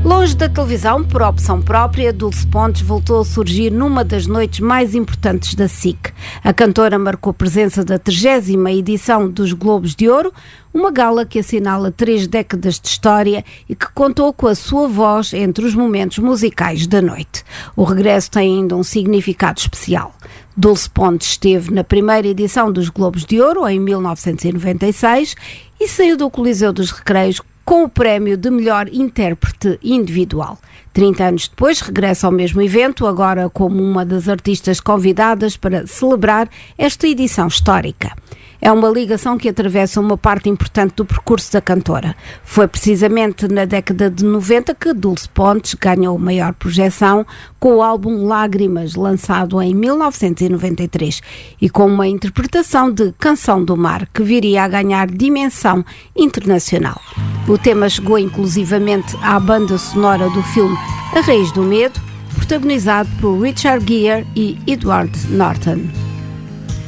Longe da televisão, por opção própria, Dulce Pontes voltou a surgir numa das noites mais importantes da SIC. A cantora marcou presença da 30ª edição dos Globos de Ouro, uma gala que assinala 3 décadas de história e que contou com a sua voz entre os momentos musicais da noite. O regresso tem ainda um significado especial. Dulce Pontes esteve na primeira edição dos Globos de Ouro, em 1996, e saiu do Coliseu dos Recreios com o prémio de melhor intérprete individual. 30 anos depois, regressa ao mesmo evento, agora como uma das artistas convidadas para celebrar esta edição histórica. É uma ligação que atravessa uma parte importante do percurso da cantora. Foi precisamente na década de 90 que Dulce Pontes ganhou maior projeção com o álbum Lágrimas, lançado em 1993, e com uma interpretação de Canção do Mar, que viria a ganhar dimensão internacional. O tema chegou inclusivamente à banda sonora do filme A Raiz do Medo, protagonizado por Richard Gere e Edward Norton.